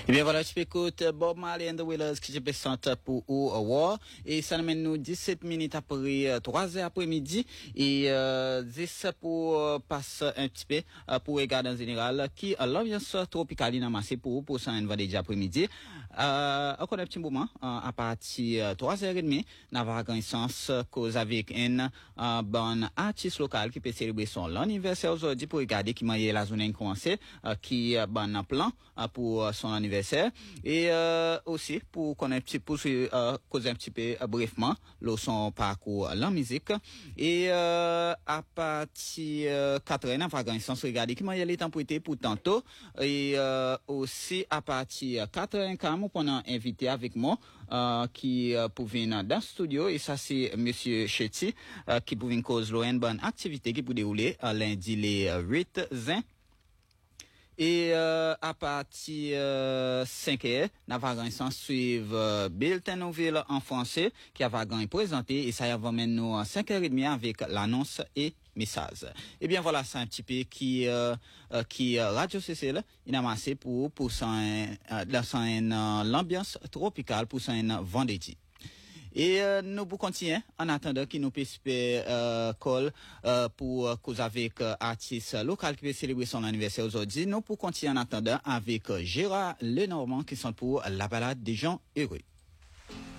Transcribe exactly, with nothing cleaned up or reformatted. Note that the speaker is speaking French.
Eh bien voilà, tu peux écouter Bob Marley and the Wailers qui je présente pour War et ça nous mène nous dix-sept minutes après trois heures après-midi et euh, dix pour euh, passer un petit peu euh, pour regarder en général qui euh, l'ambiance tropicale n'a massé pour pour ça un vendredi après-midi. Euh, encore un petit moment euh, à partir de trois heures trente, nous avons connaissance cause avec un euh, bon artiste local qui peut célébrer son anniversaire aujourd'hui pour regarder qui m'a la journée commencé euh, qui euh, bon plan euh, pour euh, son anniversaire et euh, aussi pour connaître un petit peu euh, causer un petit peu euh, brièvement le son parcours la musique et euh, à partir euh, quatre heures nous avons connaissance regarder qui m'a les temps prêté pour tantôt et euh, aussi à partir quatre heures quinze pendant invité avec moi euh, qui euh, pour venir dans le studio et ça c'est monsieur Chetty euh, qui pour une cause une bonne activité qui pour dérouler euh, lundi les huit juin et euh, à partir euh, cinq heures nous avons suivre euh, bulletin nouvelle en français qui va présenter et ça va mener nous à cinq heures trente avec l'annonce et message. Eh bien voilà, c'est un petit peu qui euh, euh, qui euh, Radio C C là, il a massé pour pour ça euh, dans euh, l'ambiance tropicale pour ça un vendredi. Et euh, nous pour continuer en attendant qu'il nous puisse euh, call euh, pour euh, cause avec euh, artiste local qui veut célébrer son anniversaire aujourd'hui. Nous pour continuer en attendant avec euh, Gérard Lenormand qui sont pour la balade des gens heureux.